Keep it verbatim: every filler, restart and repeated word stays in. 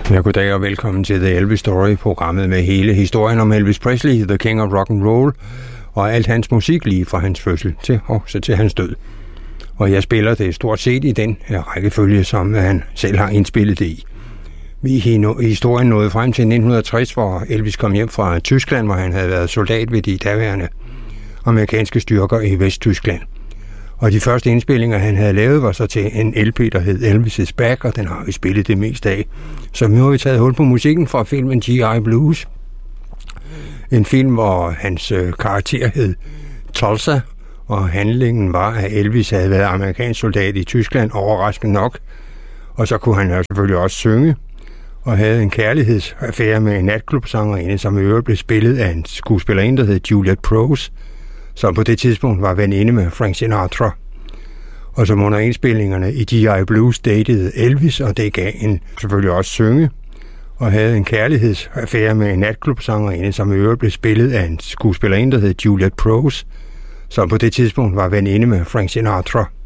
Ja, goddag og velkommen til The Elvis Story, programmet med hele historien om Elvis Presley, The King of Rock and Roll, og alt hans musik lige fra hans fødsel til, og så til hans død. Og jeg spiller det stort set i den rækkefølge, som han selv har indspillet det i. Vi i historien nåede frem til nitten tres, hvor Elvis kom hjem fra Tyskland, hvor han havde været soldat ved de daværende amerikanske styrker i Vesttyskland. Og de første indspillinger, han havde lavet, var så til en L P, der hed Elvis' Back, og den har vi spillet det meste af. Så nu har vi taget hul på musikken fra filmen G I Blues. En film, hvor hans øh, karakter hed Tulsa, og handlingen var, at Elvis havde været amerikansk soldat i Tyskland, overraskende nok. Og så kunne han jo selvfølgelig også synge, og havde en kærlighedsaffære med en natklubsangerinde, som i øvrigt blev spillet af en skuespillerinde, der hed Juliette Prose, som på det tidspunkt var veninde med Frank Sinatra. Og som under indspillingerne i G I Blues datede Elvis, og det gav en selvfølgelig også synge, og havde en kærlighedsaffære med en natklubsangerinde, som i øvrigt blev spillet af en skuespillerinde, der hed Juliette Prose, som på det tidspunkt var veninde med Frank Sinatra.